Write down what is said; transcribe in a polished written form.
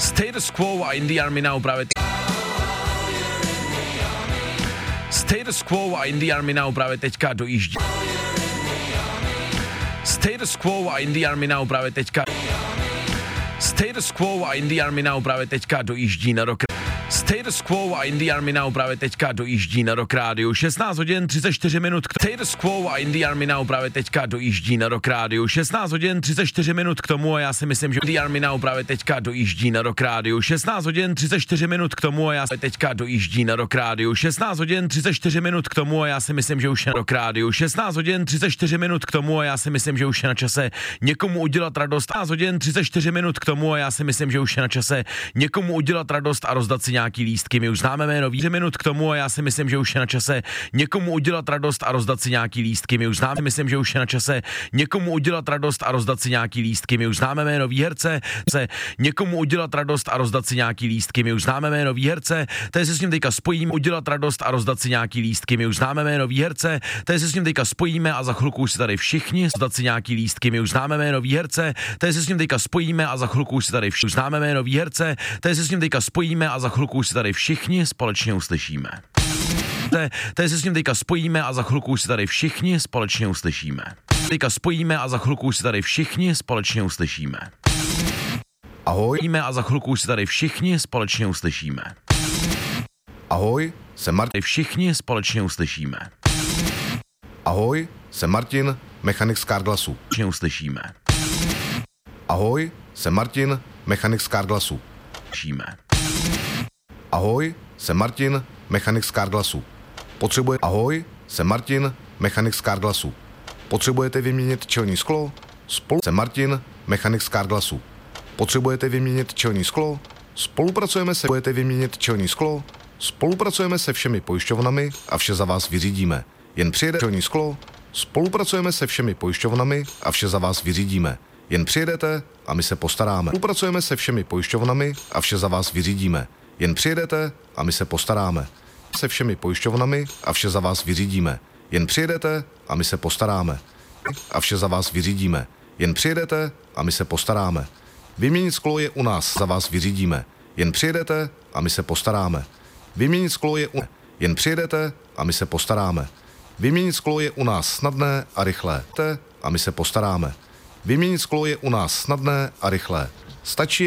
Status Quo a In the Army Now právě Status Quo a In the Army Now právě teďka dojíždí. Status Quo a In the Army Now právě teďka Status Quo a In the Army Now právě teďka dojíždí na Rock. Status Quo a In the Army Now právě teďka dojíždí na Rock Rádiu. 16 hodin 34 minut. Status Quo a In the Army Now právě teďka dojíždí na Rock Rádiu. 16 hodin 34 minut k tomu a já si myslím, že In the Army Now právě teďka dojíždí na Rock Rádiu. 16 hodin 34 minut k tomu a já si teďka dojíždí na Rock Rádiu. 16 hodin 34 minut k tomu a já si myslím, že už je na Rock Rádiu. 16 hodin 34 minut k tomu a já si myslím, že už je na čase někomu udělat radost. 16 hodin 34 minut k tomu a já si myslím, že už je na čase někomu udělat radost a rozdat si nějaký lístky. My už známe jméno, 2 minut k tomu a já si myslím, že už je na čase někomu udělat radost a rozdat si nějaký lístky. My už známe, myslím, že už je na čase někomu udělat radost a rozdat si nějaký lístky. My už známe jméno výherce, se někomu udělat radost a rozdat si nějaký lístky. My už známe jméno výherce, tady se s ním teďka spojíme, udělat radost a rozdat si nějaký lístky. My už známe jméno výherce, tady se s ním teďka spojíme a za chvilku už si tady všichni rozdat si nějaký lístky. My už známe jméno výherce, tady se s ním teďka spojíme a za chvilku už si tady všichni známe jméno výherce, tady se s ním teďka spojíme a za chvilku už si tady všichni společně uslyšíme. Tady se s ním teďka spojíme a za chvilku už si tady všichni společně uslyšíme. Teďka spojíme a za chvilku už si tady všichni společně uslyšíme. Ahoj. A za chvilku už si tady všichni společně uslyšíme. Ahoj, jsem Martin. Všichni společně uslyšíme. Ahoj, jsem Martin, mechanik z Carglassu. Společně uslyšíme. Ahoj, jsem Martin, mechanik z Carglassu. Uslyšíme. Ahoj, jsem Martin, mechanik z Carglassu. Ahoj, jsem Martin, mechanik z Carglassu. Potřebujete vyměnit čelní sklo? Jsem Martin, mechanik z Carglassu. Potřebujete vyměnit čelní sklo? Spolupracujeme se všemi pojišťovnami a vše za vás vyřídíme. Jen přijede čelní sklo? Spolupracujeme se všemi pojišťovnami a vše za vás vyřídíme. Jen přijedete a my se postaráme. Spolupracujeme se všemi pojišťovnami a vše za vás vyřídíme. Jen přijedete a my se postaráme. Se všemi pojišťovnami a vše za vás vyřídíme. Jen přijedete a my se postaráme. A vše za vás vyřídíme. Jen přijedete a my se postaráme. Vyměnit sklo je u nás, za vás vyřídíme. Jen přijedete a my se postaráme. Vyměnit sklo je u... Jen přijedete a my se postaráme. Vyměnit sklo je u nás snadné a rychlé. A my se postaráme. Vyměnit sklo je u nás snadné a rychlé. Stačí